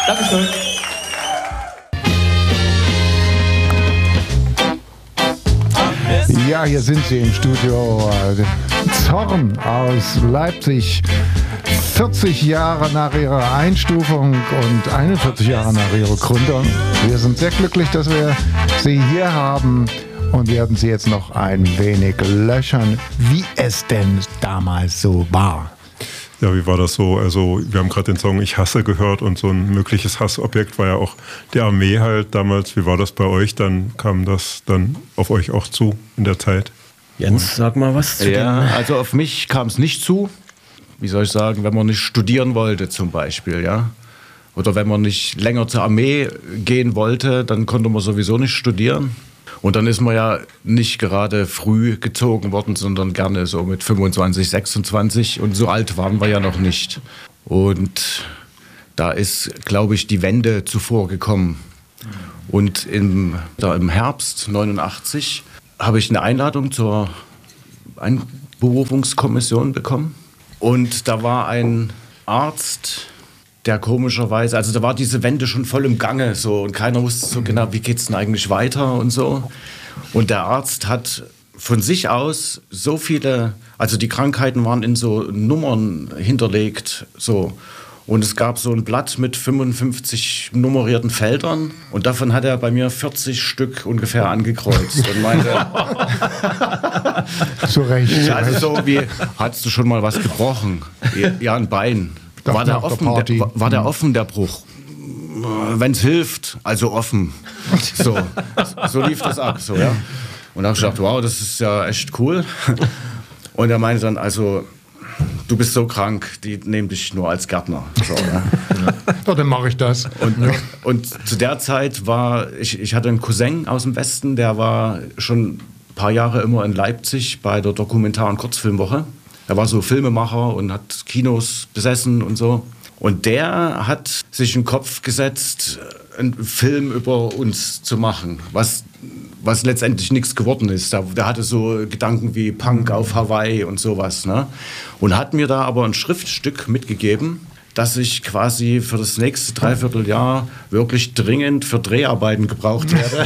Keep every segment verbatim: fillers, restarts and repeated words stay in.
Dankeschön. Ja, hier sind sie im Studio. Zorn aus Leipzig. vierzig Jahre nach ihrer Einstufung und einundvierzig Jahre nach ihrer Gründung. Wir sind sehr glücklich, dass wir sie hier haben und werden sie jetzt noch ein wenig löchern, wie es denn damals so war. Ja, wie war das so? Also wir haben gerade den Song Ich hasse gehört und so ein mögliches Hassobjekt war ja auch die Armee halt damals. Wie war das bei euch? Dann kam das dann auf euch auch zu in der Zeit? Jens, sag mal was zu Ja, dem. also auf mich kam es nicht zu. Wie soll ich sagen, wenn man nicht studieren wollte zum Beispiel, ja? Oder wenn man nicht länger zur Armee gehen wollte, dann konnte man sowieso nicht studieren. Und dann ist man ja nicht gerade früh gezogen worden, sondern gerne so mit fünfundzwanzig, sechsundzwanzig. Und so alt waren wir ja noch nicht. Und da ist, glaube ich, die Wende zuvor gekommen. Und im, da im Herbst neunundachtzig habe ich eine Einladung zur Einberufungskommission bekommen. Und da war ein Arzt, der komischerweise, also da war diese Wende schon voll im Gange so und keiner wusste so genau, wie geht's denn eigentlich weiter und so. Und der Arzt hat von sich aus so viele, also die Krankheiten waren in so Nummern hinterlegt, so. Und es gab so ein Blatt mit fünfundfünfzig nummerierten Feldern und davon hat er bei mir vierzig Stück ungefähr angekreuzt und meinte, Zu Recht. ja, also so wie, hattest du schon mal was gebrochen? Ja, ein Bein. War der, offen, der, war, war der offen, der Bruch? Wenn es hilft, also offen. So, so lief das ab. So, ja. Und da habe ich gedacht, wow, das ist ja echt cool. Und er meinte dann, also, du bist so krank, die nehmen dich nur als Gärtner. So, ja. Ja, dann mache ich das. Und, ja. und zu der Zeit war, ich, ich hatte einen Cousin aus dem Westen, der war schon ein paar Jahre immer in Leipzig bei der Dokumentar- und Kurzfilmwoche. Er war so Filmemacher und hat Kinos besessen und so. Und der hat sich in den Kopf gesetzt, einen Film über uns zu machen, was, was letztendlich nichts geworden ist. Der, der hatte so Gedanken wie Punk auf Hawaii und sowas. Ne? Und hat mir da aber ein Schriftstück mitgegeben, dass ich quasi für das nächste Dreivierteljahr wirklich dringend für Dreharbeiten gebraucht werde.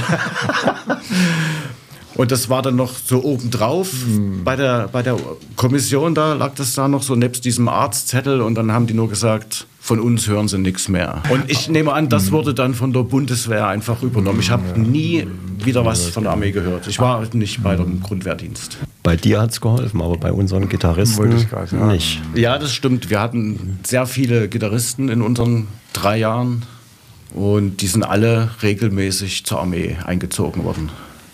Und das war dann noch so obendrauf. Mhm. Bei der, bei der Kommission, da lag das da noch so nebst diesem Arztzettel und dann haben die nur gesagt, von uns hören sie nichts mehr. Und ich nehme an, das wurde dann von der Bundeswehr einfach übernommen. Ich habe nie wieder was von der Armee gehört. Ich war nicht bei dem Grundwehrdienst. Bei dir hat es geholfen, aber bei unseren Gitarristen nicht. Ja, das stimmt. Wir hatten sehr viele Gitarristen in unseren drei Jahren und die sind alle regelmäßig zur Armee eingezogen worden.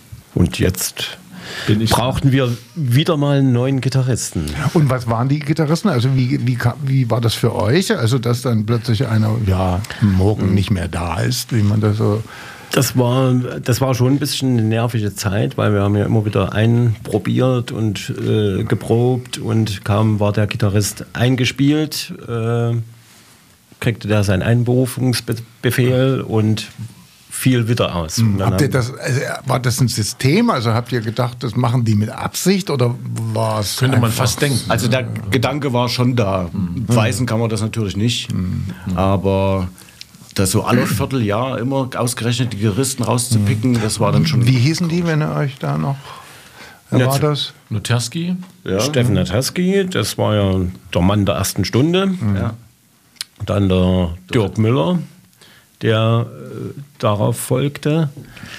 Und jetzt brauchten wir wieder mal einen neuen Gitarristen. Und was waren die Gitarristen? Also wie, wie, wie war das für euch? Also dass dann plötzlich einer, ja, morgen nicht mehr da ist, wie man das so... Das war, das war schon ein bisschen eine nervige Zeit, weil wir haben ja immer wieder einprobiert und äh, geprobt und kaum war der Gitarrist eingespielt, äh, kriegte der seinen Einberufungsbefehl und fiel wieder aus. Mhm. Habt ihr das, also war das ein System? Also habt ihr gedacht, das machen die mit Absicht oder war es? Könnte man fast denken. Also der Gedanke war schon da. Mhm. Weisen kann man das natürlich nicht, mhm. aber das so alle Vierteljahr immer ausgerechnet die Gitarristen rauszupicken, mhm. das war dann schon... Wie hießen die, wenn ihr euch da noch... Wer war das? Noterski. Ja. Steffen Noterski, das war ja der Mann der ersten Stunde. Mhm. Ja. Dann der Dirk Müller, der äh, darauf folgte.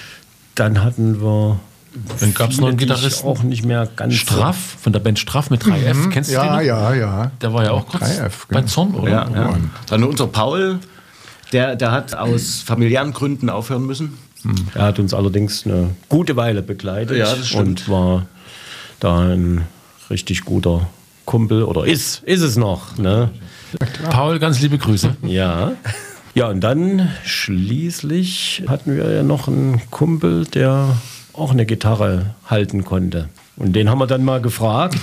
Dann hatten wir... Dann gab es noch einen Gitarristen. Auch nicht mehr ganz... Straff, von der Band Straff mit drei F. Mhm. Kennst du ja, den noch? Ja, ja, Der war ja auch kurz drei F, bei Zorn, oder? Ja, ja. Dann unser Paul, der, der hat aus familiären Gründen aufhören müssen. Er hat uns allerdings eine gute Weile begleitet, ja, das stimmt. und war da ein richtig guter Kumpel, oder ist, ist es noch. Ne? Paul, ganz liebe Grüße. Ja. Ja, und dann schließlich hatten wir ja noch einen Kumpel, der auch eine Gitarre halten konnte. Und den haben wir dann mal gefragt,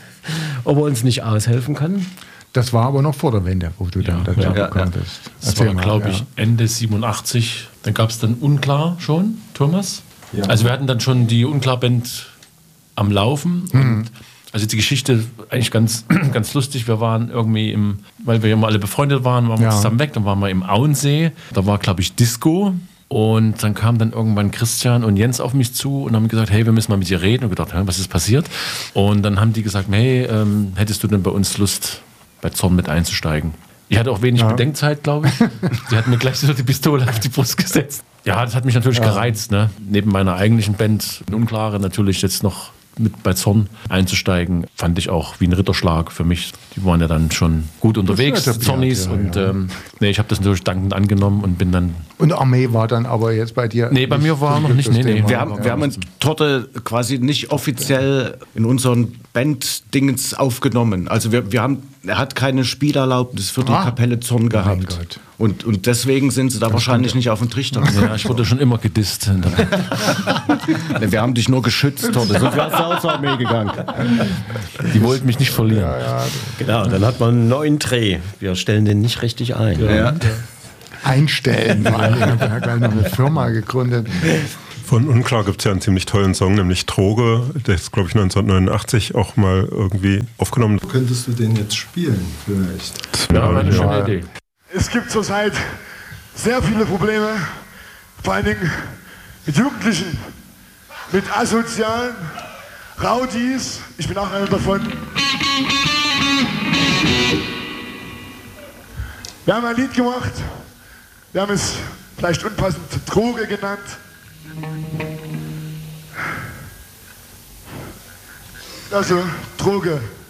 ob er uns nicht aushelfen kann. Das war aber noch vor der Wende, wo du Ja, dann dazu ja, gekommen ja. bist. Das Erzähl war, mal, glaube ja. ich, Ende siebenundachtzig. Dann gab es dann Unklar schon, Thomas. Ja. Also wir hatten dann schon die Unklar-Band am Laufen. Mhm. Und Also die Geschichte eigentlich ganz, ganz lustig. Wir waren irgendwie im, weil wir ja mal alle befreundet waren, waren wir Ja. zusammen weg. Dann waren wir im Auensee. Da war, glaube ich, Disco. Und dann kamen dann irgendwann Christian und Jens auf mich zu und haben gesagt, hey, wir müssen mal mit dir reden. Und gedacht, was ist passiert? Und dann haben die gesagt, hey, ähm, hättest du denn bei uns Lust, bei Zorn mit einzusteigen? Ich hatte auch wenig Ja. Bedenkzeit, glaube ich. Sie hatten mir gleich so die Pistole auf die Brust gesetzt. Ja, das hat mich natürlich Ja. gereizt. Ne? Neben meiner eigentlichen Band, Unklare, natürlich jetzt noch mit bei Zorn einzusteigen, fand ich auch wie ein Ritterschlag für mich. Die waren ja dann schon gut unterwegs, Das die ist ja Zornis. ja, Und ja. ähm, nee, ich habe das natürlich dankend angenommen und bin dann... Und Armee war dann aber jetzt bei dir. Nee, bei mir war noch nicht, das nee, nee. Thema. Wir haben, wir haben uns Torte quasi nicht offiziell in unseren Band-Dingens aufgenommen. Also wir, wir haben, er hat keine Spielerlaubnis für die Ah. Kapelle Zorn gehabt. Gott. Und, und deswegen sind sie da wahrscheinlich nicht auf den Trichter. Ja, ich wurde schon immer gedisst. Wir haben dich nur geschützt, Torte. Sonst wärst du auch zur Armee gegangen. Die wollten mich nicht verlieren. Genau, dann hat man einen neuen Dreh. Wir stellen den nicht richtig ein. Ja. Einstellen. Vor allem hat er gleich noch eine Firma gegründet. Von Unklar gibt es ja einen ziemlich tollen Song, nämlich Droge. Der ist, glaube ich, neunzehnhundertneunundachtzig auch mal irgendwie aufgenommen. Könntest du den jetzt spielen vielleicht? Ja, war eine Ja. schöne Idee. Es gibt zurzeit sehr viele Probleme, vor allen Dingen mit Jugendlichen, mit Asozialen, Raudis. Ich bin auch einer davon. Wir haben ein Lied gemacht. Wir haben es vielleicht unpassend Droge genannt. Also Droge.